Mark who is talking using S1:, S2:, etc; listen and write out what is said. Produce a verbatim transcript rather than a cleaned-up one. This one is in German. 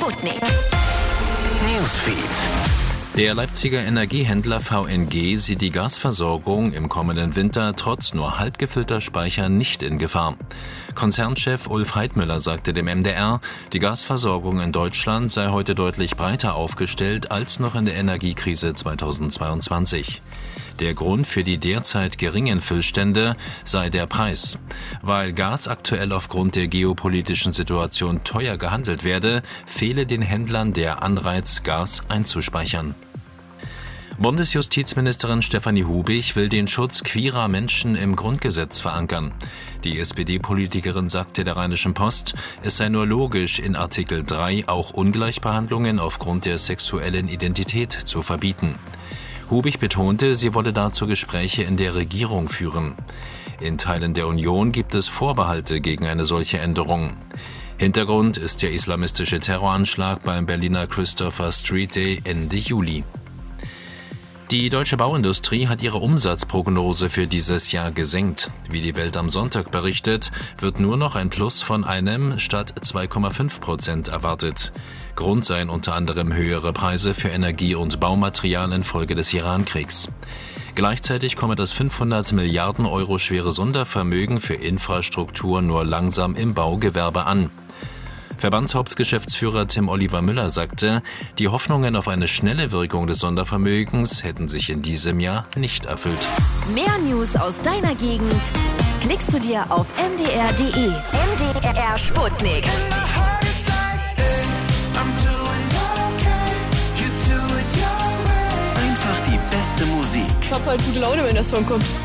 S1: Sputnik.
S2: Newsfeed.
S3: Der Leipziger Energiehändler V N G sieht die Gasversorgung im kommenden Winter trotz nur halb gefüllter Speicher nicht in Gefahr. Konzernchef Ulf Heidmüller sagte dem M D R, die Gasversorgung in Deutschland sei heute deutlich breiter aufgestellt als noch in der Energiekrise zweitausendzweiundzwanzig. Der Grund für die derzeit geringen Füllstände sei der Preis. Weil Gas aktuell aufgrund der geopolitischen Situation teuer gehandelt werde, fehle den Händlern der Anreiz, Gas einzuspeichern. Bundesjustizministerin Stefanie Hubig will den Schutz queerer Menschen im Grundgesetz verankern. Die S P D-Politikerin sagte der Rheinischen Post, es sei nur logisch, in Artikel drei auch Ungleichbehandlungen aufgrund der sexuellen Identität zu verbieten. Hubig betonte, sie wolle dazu Gespräche in der Regierung führen. In Teilen der Union gibt es Vorbehalte gegen eine solche Änderung. Hintergrund ist der islamistische Terroranschlag beim Berliner Christopher Street Day Ende Juli. Die deutsche Bauindustrie hat ihre Umsatzprognose für dieses Jahr gesenkt. Wie die Welt am Sonntag berichtet, wird nur noch ein Plus von einem statt zwei Komma fünf Prozent erwartet. Grund seien unter anderem höhere Preise für Energie und Baumaterial infolge des Iran-Kriegs. Gleichzeitig komme das fünfhundert Milliarden Euro schwere Sondervermögen für Infrastruktur nur langsam im Baugewerbe an. Verbandshauptgeschäftsführer Tim Oliver Müller sagte, die Hoffnungen auf eine schnelle Wirkung des Sondervermögens hätten sich in diesem Jahr nicht erfüllt.
S1: Mehr News aus deiner Gegend klickst du dir auf m d r punkt d e. M D R Sputnik.
S2: Einfach die beste Musik.
S4: Ich hab halt gute Laune, wenn der Song kommt.